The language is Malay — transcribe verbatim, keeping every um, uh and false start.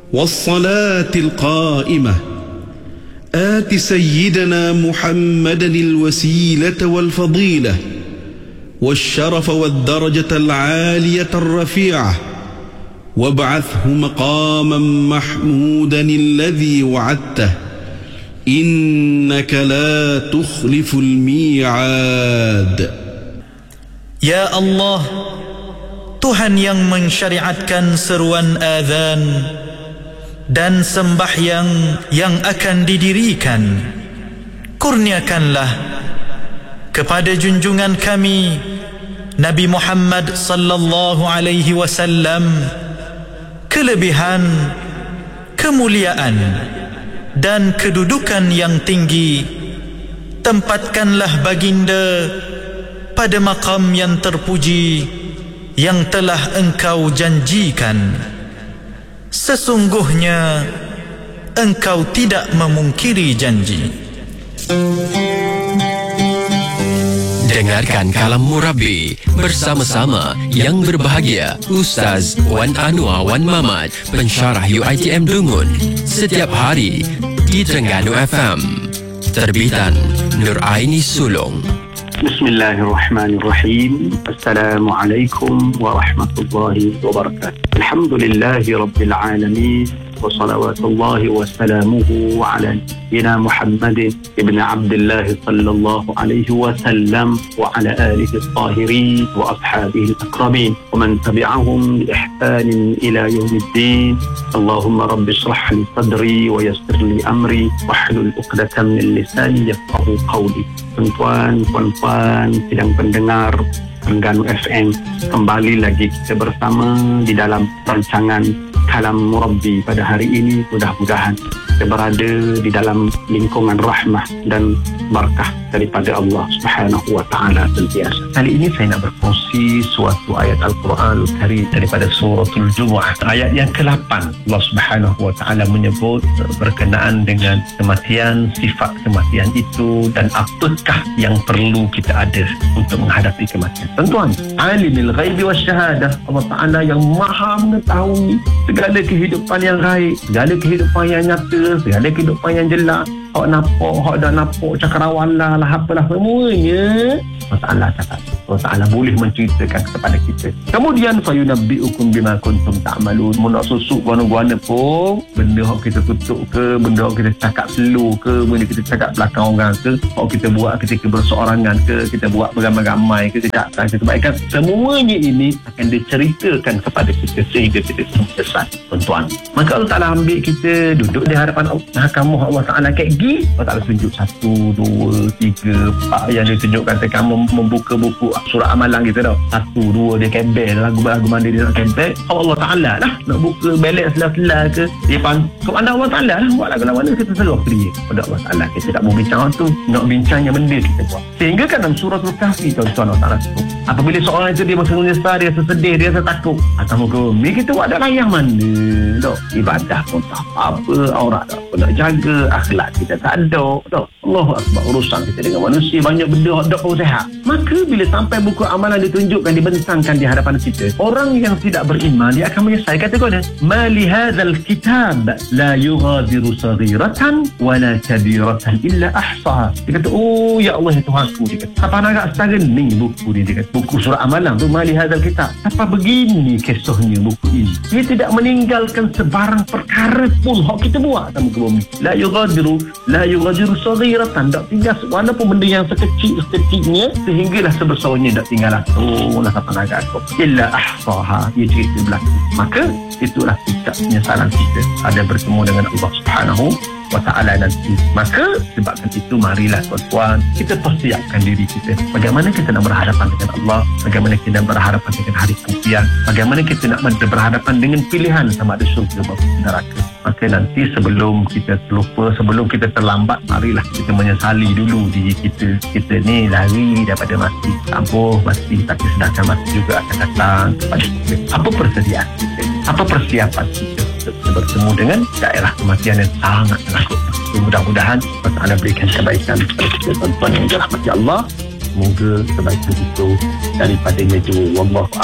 والصلاة القائمة آت سيدنا محمدا الوسيلة والفضيلة والشرف والدرجة العالية الرفيعة وابعثه مقاما محمودا الذي وعدته إنك لا تخلف الميعاد. Ya Allah, Tuhan yang mensyariatkan seruan azan dan sembahyang yang akan didirikan, kurniakanlah kepada junjungan kami Nabi Muhammad sallallahu alaihi wasallam kelebihan, kemuliaan dan kedudukan yang tinggi. Tempatkanlah baginda pada maqam yang terpuji yang telah engkau janjikan. Sesungguhnya engkau tidak memungkiri janji. Dengarkan Kalam Murabi bersama-sama yang berbahagia Ustaz Wan Anwar Wan Mamat, pensyarah U I T M Dungun, setiap hari di Terengganu F M. Terbitan Nur Aini Sulong. Bismillahirrahmanirrahim. Assalamualaikum warahmatullahi wabarakatuh. Alhamdulillahi rabbil alamin. وصلوات الله وسلامه على نبينا محمد ابن عبد الله صلى الله عليه وسلم وعلى آله الطاهرين وأصحابه الأكرمين ومن تبعهم بإحسان إلى يوم الدين. اللهم رب اشرح لي صدري ويسر لي أمري واحلل عقدة من لساني يفقهوا قولي. Tuan-tuan, puan-puan, sidang pendengar Terengganu F M, kembali lagi kita bersama di dalam rancangan Kalam Murabi pada hari ini. Mudah-mudahan kita berada di dalam lingkungan rahmah dan barakah daripada Allah Subhanahu wa taala sentiasa. Kali ini saya nak berkongsi suatu ayat Al-Quran Al-Karim daripada suratul Jumu'ah, ayat yang ke lapan. Allah Subhanahu wa taala menyebut berkenaan dengan kematian, sifat kematian itu dan apakah yang perlu kita ada untuk menghadapi kematian. Tuan-tuan, alimul ghaibi wasyahadah, Allah Taala yang maha mengetahui segala kehidupan yang gaib, segala kehidupan yang nyata, segala kehidupan yang jelas. Hak nampak, hak dah nampak, cakrawala lah, apalah semuanya. Allah Ta'ala cakap, Allah Ta'ala boleh menceritakan kepada kita. Kemudian fayunabbi'ukum bima kuntum ta'malun. Mu nak susuk guana-guana pun, benda hak kita tutup ke, benda hak kita cakap slow ke, benda kita cakap belakang orang ke, hak kita buat ketika berseorangan ke, kita buat beramai-ramai ke, kita cakap kebaikan, semuanya ini akan diceritakan kepada kita sehingga kita selesai. Tuan-tuan, maka Allah Ta'ala ambil kita duduk di hadapan mahkamah Allah Ta'ala kayak gini. Allah Ta'ala tunjuk satu, dua, tiga, empat yang dia tunjukkan dekat kamu membuka buku surat amalan kita dah. Satu, dua, dia kembel lagu-lagu mana dia nak kembel. Allah Ta'ala lah nak buka balance selah-selah ke, dia pantuk anda Allah Ta'ala lah buat lagu mana kita serah ke dia pada Allah Ta'ala. Kita tak mau bincang tu, nak bincang yang benda kita buat. Sehingga kan dalam surah Al-Kahfi tuan-tuan, Allah Ta'ala sebut apabila seorang itu dia rasa menyesal, dia rasa sedih, dia rasa takut, atas muka bumi kita buat ada layang mana tak, ibadah pun tak apa, aurat tak apa nak jaga, akhlak kita tak ada tak. Allahu Akbar, urusan kita dengan manusia banyak benda tak pun sehat. Maka bila sampai buku amalan ditunjukkan, dibentangkan di hadapan kita, orang yang tidak beriman dia akan menyesal. Kata kena mali hadzal kitab la yughadiru saghiratan wala kabiratan illa ahsaha. Dia kata, oh ya Allah ya Tuhanku, dia kata apa nak setara ni buku ni, dia kata buku surah amalan tu mali hadzal kitab, apa begini kisahnya buku ini, dia tidak meninggalkan sebarang perkara pun hak kita buat dalam bumi. La yughadiru la yughadiru saghiratan, tak tinggal walaupun benda yang sekecil-sekecilnya sehinggalah sebesarnya tak tinggal lah. Oh lah apa nak kata illa ahsaha, dia cerita belakang. Maka itulah sikap penyesalan kita ada bertemu dengan Allah Subhanahu wa ta'ala nanti. Maka sebabkan itu marilah tuan-tuan kita persiapkan diri kita, bagaimana kita nak berhadapan dengan Allah, bagaimana kita nak berhadapan dengan hari kemudian, bagaimana kita nak berhadapan dengan pilihan sama ada syurga maupun neraka. Maka nanti sebelum kita terlupa, sebelum kita terlambat, marilah kita menyesali dulu diri kita. Kita ni lari daripada mati, ampuh mati, tapi sedangkan mati juga akan datang kepada kita. Apa persediaan kita, apa persiapan kita untuk bertemu dengan daerah kematian yang sangat menakutkan. Mudah-mudahan Allah Ta'ala berikan kebaikan kepada kita tuan-tuan yang dirahmati Allah. Semoga kebaikan itu daripadanya juga. Wallahu